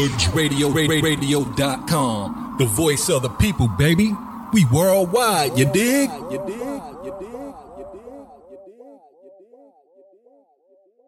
PurgeRadio.com. The voice of the people, baby. We worldwide, you dig?